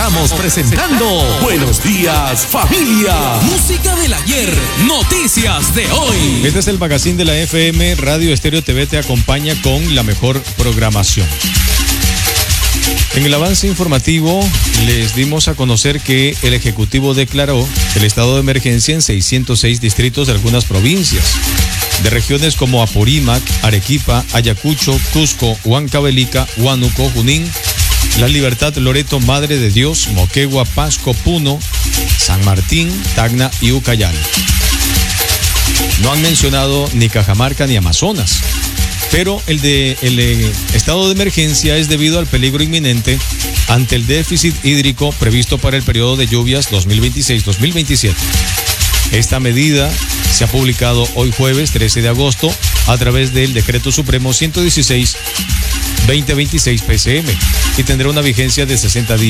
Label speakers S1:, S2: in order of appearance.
S1: Estamos presentando Buenos Días, Familia. Música del ayer, noticias de hoy.
S2: Este es el magazine de la FM. Radio Estéreo TV te acompaña con la mejor programación. En el avance informativo les dimos a conocer que el Ejecutivo declaró el estado de emergencia en 606 distritos de algunas provincias, de regiones como Apurímac, Arequipa, Ayacucho, Cusco, Huancavelica, Huánuco, Junín, La Libertad, Loreto, Madre de Dios, Moquegua, Pasco, Puno, San Martín, Tacna y Ucayali. No han mencionado ni Cajamarca ni Amazonas, pero el estado de emergencia es debido al peligro inminente ante el déficit hídrico previsto para el periodo de lluvias 2026-2027. Esta medida se ha publicado hoy jueves 13 de agosto a través del Decreto Supremo 116-2026 PCM y tendrá una vigencia de 60 días.